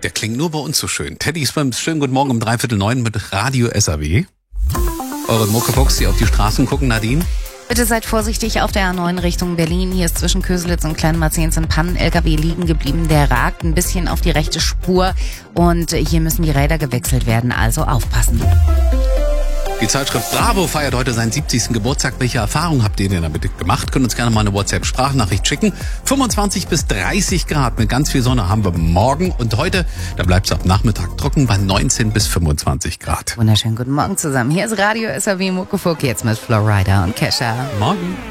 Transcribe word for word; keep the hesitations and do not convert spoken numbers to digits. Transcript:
Der klingt nur bei uns so schön. Teddy ist beim schönen Guten Morgen um dreiviertel neun mit Radio S A W. Eure Muckefuchs, die auf die Straßen gucken, Nadine? Bitte seid vorsichtig auf der A neun Richtung Berlin. Hier ist zwischen Köselitz und Kleinmarzehns ein Pannen-L K W liegen geblieben. Der ragt ein bisschen auf die rechte Spur und hier müssen die Räder gewechselt werden, also aufpassen. Die Zeitschrift Bravo feiert heute seinen siebzigsten Geburtstag. Welche Erfahrungen habt ihr denn damit gemacht? Könnt uns gerne mal eine WhatsApp-Sprachnachricht schicken. fünfundzwanzig bis dreißig Grad mit ganz viel Sonne haben wir morgen. Und heute, da bleibt es ab Nachmittag trocken bei neunzehn bis fünfundzwanzig Grad. Wunderschönen guten Morgen zusammen. Hier ist Radio S A W Muckefuck jetzt mit Florida und Kesha. Morgen.